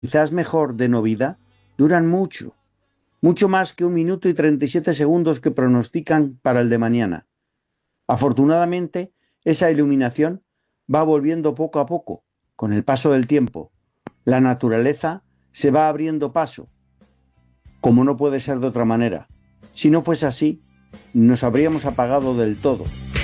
quizás mejor de no vida, duran mucho, mucho más que 1 minuto y 37 segundos que pronostican para el de mañana. Afortunadamente, esa iluminación va volviendo poco a poco, con el paso del tiempo. La naturaleza se va abriendo paso, como no puede ser de otra manera. Si no fuese así, nos habríamos apagado del todo.